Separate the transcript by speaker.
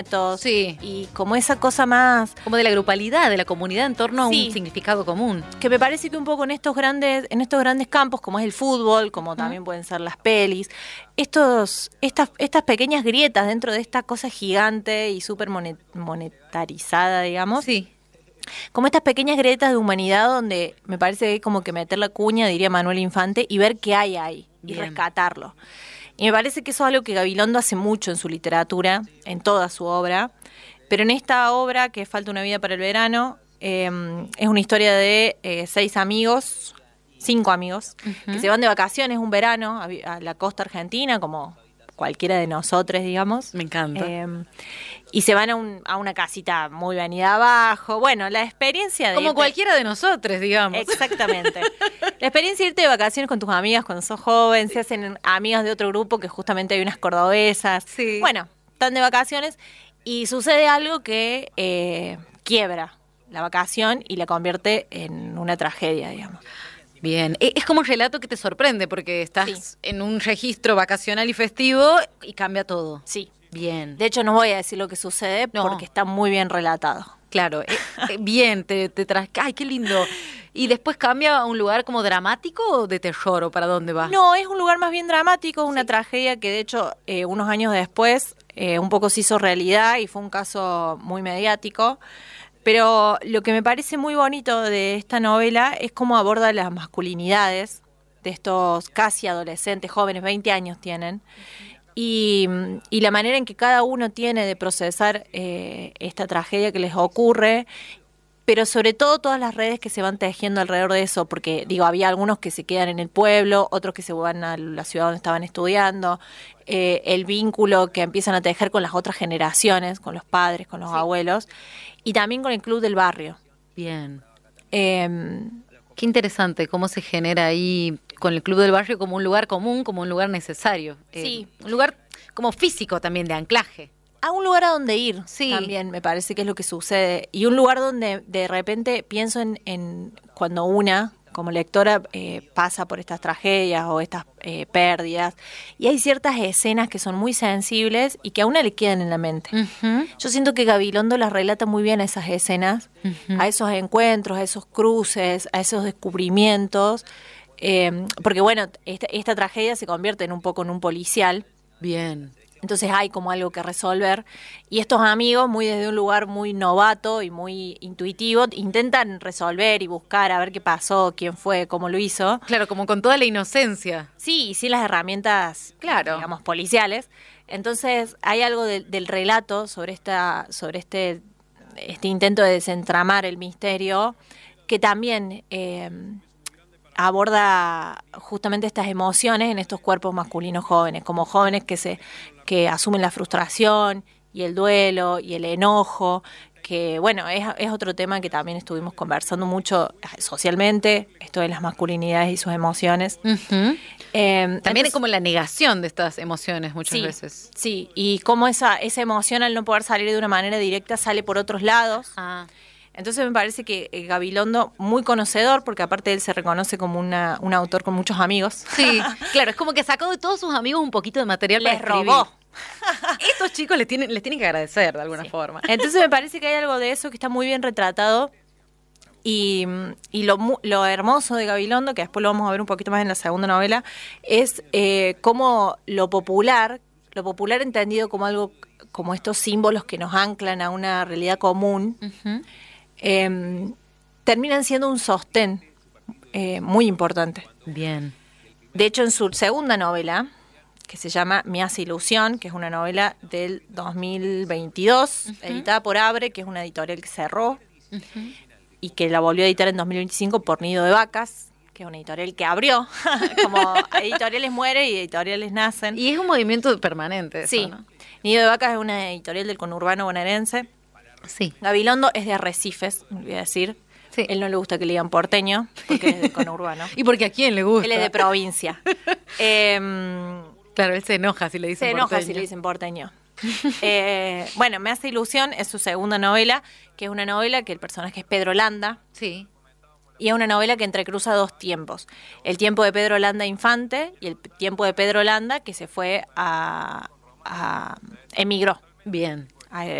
Speaker 1: Sí.
Speaker 2: Y como esa cosa más...
Speaker 1: Como de la grupalidad, de la comunidad en torno a
Speaker 2: Sí.
Speaker 1: un significado común.
Speaker 2: Que me parece que un poco en estos grandes campos, como es el fútbol, como también pueden ser las pelis, estas pequeñas grietas dentro de esta cosa gigante y súper monetarizada, digamos.
Speaker 1: Sí.
Speaker 2: Como estas pequeñas grietas de humanidad donde me parece que hay como que meter la cuña, diría Manuel Infante, y ver qué hay ahí y
Speaker 1: Bien.
Speaker 2: rescatarlo. Y me parece que eso es algo que Gabilondo hace mucho en su literatura, en toda su obra, pero en esta obra, que Falta una vida para el verano, es una historia de 5 amigos, que se van de vacaciones un verano a la costa argentina, como cualquiera de nosotros, digamos.
Speaker 1: Me encanta.
Speaker 2: Y se van a una casita muy venida abajo. Bueno, la experiencia de...
Speaker 1: Como cualquiera de nosotros, digamos.
Speaker 2: Exactamente. La experiencia de irte de vacaciones con tus amigas cuando sos joven, se hacen amigas de otro grupo, que justamente hay unas cordobesas.
Speaker 1: Sí.
Speaker 2: Bueno, están de vacaciones y sucede algo que quiebra la vacación y la convierte en una tragedia, digamos.
Speaker 1: Bien, es como un relato que te sorprende porque estás
Speaker 2: Sí.
Speaker 1: en un registro vacacional y festivo y cambia todo.
Speaker 2: Sí.
Speaker 1: Bien.
Speaker 2: De hecho, no voy a decir lo que sucede
Speaker 1: No.
Speaker 2: porque está muy bien relatado.
Speaker 1: Claro, bien, te traes. ¡Ay, qué lindo! ¿Y después cambia a un lugar como dramático o de terror o para dónde va?
Speaker 2: No, es un lugar más bien dramático, es una tragedia que de hecho unos años después un poco se hizo realidad y fue un caso muy mediático. Pero lo que me parece muy bonito de esta novela es cómo aborda las masculinidades de estos casi adolescentes, jóvenes, 20 años tienen, y la manera en que cada uno tiene de procesar esta tragedia que les ocurre, pero sobre todo todas las redes que se van tejiendo alrededor de eso, porque digo, había algunos que se quedan en el pueblo, otros que se van a la ciudad donde estaban estudiando, el vínculo que empiezan a tejer con las otras generaciones, con los padres, con los abuelos, y también con el club del barrio.
Speaker 1: Bien.
Speaker 2: Eh,
Speaker 1: Qué interesante cómo se genera ahí con el Club del Barrio como un lugar común, como un lugar necesario.
Speaker 2: Sí.
Speaker 1: Un lugar como físico también, de anclaje.
Speaker 2: a un lugar a donde ir,
Speaker 1: Sí.
Speaker 2: también me parece que es lo que sucede. Y un lugar donde de repente pienso en cuando una, como lectora, pasa por estas tragedias o estas pérdidas, y hay ciertas escenas que son muy sensibles y que a una le quedan en la mente.
Speaker 1: Ujú.
Speaker 2: Yo siento que Gabilondo las relata muy bien a esas escenas, a esos encuentros, a esos cruces, a esos descubrimientos, porque bueno, esta tragedia se convierte en un poco en un policial.
Speaker 1: Bien.
Speaker 2: Entonces hay como algo que resolver. Y estos amigos, muy desde un lugar muy novato y muy intuitivo, intentan resolver y buscar a ver qué pasó, quién fue, cómo lo hizo.
Speaker 1: Claro, como con toda la inocencia.
Speaker 2: Sí, y sin las herramientas,
Speaker 1: Claro.
Speaker 2: digamos, policiales. Entonces hay algo del relato sobre este intento de desentramar el misterio que también aborda justamente estas emociones en estos cuerpos masculinos jóvenes, como jóvenes que asumen la frustración y el duelo y el enojo, que bueno, es otro tema que también estuvimos conversando mucho socialmente, esto de las masculinidades y sus emociones.
Speaker 1: Ujú. También
Speaker 2: Entonces,
Speaker 1: es como la negación de estas emociones muchas
Speaker 2: sí,
Speaker 1: veces.
Speaker 2: sí, y cómo esa emoción al no poder salir de una manera directa sale por otros lados.
Speaker 1: Ah,
Speaker 2: Entonces me parece que Gabilondo, muy conocedor, porque aparte él se reconoce como un autor con muchos amigos.
Speaker 1: sí, claro, es como que sacó de todos sus amigos un poquito de material
Speaker 2: Les
Speaker 1: para escribir.
Speaker 2: robó.
Speaker 1: Estos chicos les tienen que agradecer de alguna
Speaker 2: Sí.
Speaker 1: forma.
Speaker 2: Entonces me parece que hay algo de eso que está muy bien retratado y lo hermoso de Gabilondo, que después lo vamos a ver un poquito más en la segunda novela, es cómo lo popular entendido como algo, como estos símbolos que nos anclan a una realidad común,
Speaker 1: Ujú.
Speaker 2: terminan siendo un sostén muy importante.
Speaker 1: Bien.
Speaker 2: De hecho, en su segunda novela, que se llama Me hace ilusión, que es una novela del 2022, editada por Abre, que es una editorial que cerró y que la volvió a editar en 2025 por Nido de Vacas, que es una editorial que abrió, como editoriales mueren y editoriales nacen.
Speaker 1: Y es un movimiento permanente. Eso,
Speaker 2: Sí,
Speaker 1: ¿no?
Speaker 2: Nido de Vacas es una editorial del conurbano bonaerense.
Speaker 1: Sí.
Speaker 2: Gabilondo es de Arrecifes, me voy a decir.
Speaker 1: Sí.
Speaker 2: Él no le gusta que le digan porteño, porque es del conurbano.
Speaker 1: ¿Y porque a quién le gusta?
Speaker 2: Él es de provincia.
Speaker 1: Claro, él se enoja si le dicen
Speaker 2: Se enoja
Speaker 1: porteño.
Speaker 2: si le dicen porteño. Bueno, Me hace ilusión es su segunda novela, que es una novela que el personaje es Pedro Landa,
Speaker 1: Sí.
Speaker 2: y es una novela que entrecruza dos tiempos. El tiempo de Pedro Landa infante y el tiempo de Pedro Landa que se fue emigró
Speaker 1: Bien.